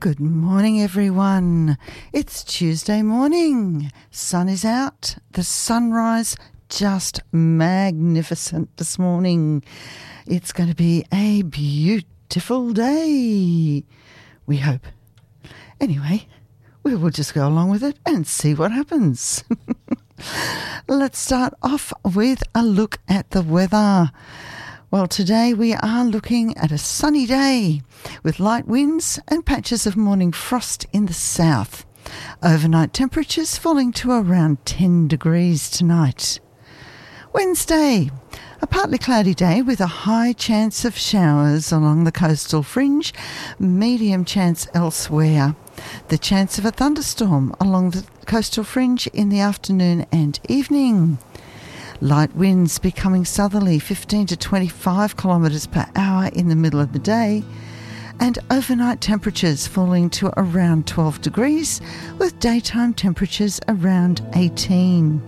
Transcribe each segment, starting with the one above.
Good morning, everyone. It's Tuesday morning. Sun is out. The sunrise just magnificent this morning. It's going to be a beautiful day, we hope. Anyway, we will just go along with it and see what happens. Let's start off with a look at the weather. Well, today we are looking at a sunny day with light winds and patches of morning frost in the south. Overnight temperatures falling to around 10 degrees tonight. Wednesday, a partly cloudy day with a high chance of showers along the coastal fringe, medium chance elsewhere. The chance of a thunderstorm along the coastal fringe in the afternoon and evening. Light winds becoming southerly 15 to 25 kilometres per hour in the middle of the day, and overnight temperatures falling to around 12 degrees with daytime temperatures around 18.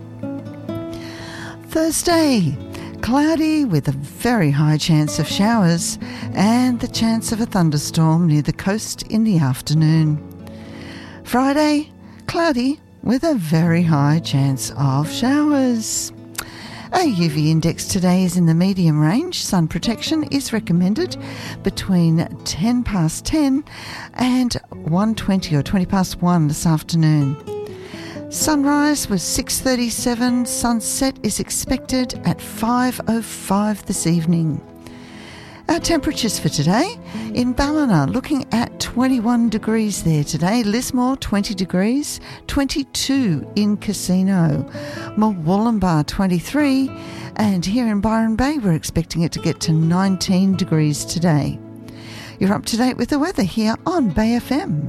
Thursday, cloudy with a very high chance of showers and the chance of a thunderstorm near the coast in the afternoon. Friday, cloudy with a very high chance of showers. Our UV index today is in the medium range. Sun protection is recommended between 10 past 10 and 1:20 or 20 past 1 this afternoon. Sunrise was 6:37. Sunset is expected at 5:05 this evening. Our temperatures for today: in Ballina, looking at 21 degrees there today. Lismore, 20 degrees, 22 in Casino. Murwillumbah, 23. And here in Byron Bay, we're expecting it to get to 19 degrees today. You're up to date with the weather here on Bay FM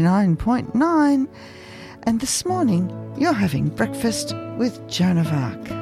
99.9. And this morning, you're having breakfast with Joan of Arc.